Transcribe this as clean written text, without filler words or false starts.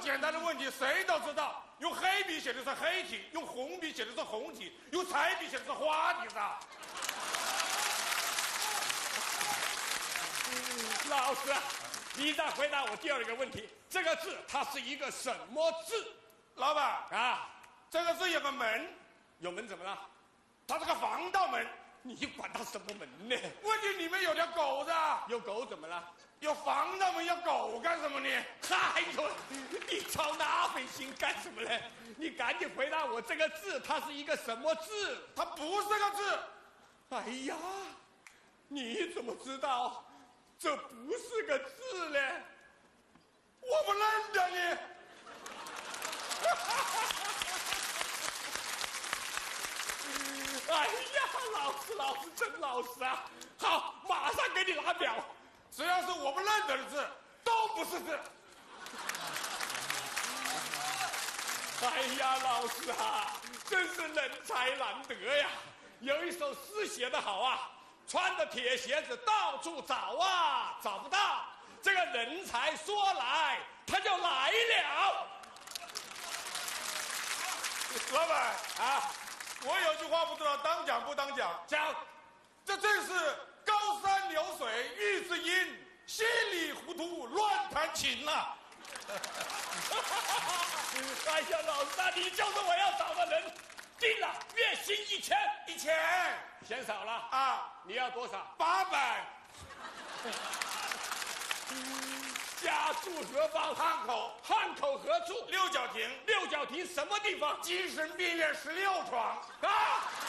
简单的问题谁都知道，用黑笔写的是黑体，用红笔写的是红体，用彩笔写的是花体噻。 老师，你再回答我第二个问题，这个字它是一个什么字？ 老板啊， 这个字有个门， 有门怎么了？ 它是个防盗门。 你管它什么门呢？ 问题里面有条狗子， 有狗怎么了？ 有防盗门，要狗干什么呢？ 哎呦，你操那份心干什么呢？你赶紧回答我，这个字它是一个什么字？ 它不是个字。 哎呀，你怎么知道这不是个字呢？ 我不认得你。 哎呀，老师真老实啊！好，马上给你拿表。 只要是我不认得的字，都不是字。 哎呀，老师啊，真是人才难得呀！有一首诗写得好啊，穿着铁鞋子到处找啊，找不到。这个人才说来，他就来了。 老板啊，我有句话不知道当讲不当讲。 讲， 这正是高山流水遇知音，稀里糊涂乱弹琴呐。 哎呀，老师啊，你就是我要找的人。定了，月薪1000，嫌少了啊？ 你要多少 ？800。 家住何方？ 汉口。 汉口何处？ 六角亭。 六角亭什么地方？ 精神病院16床。 啊！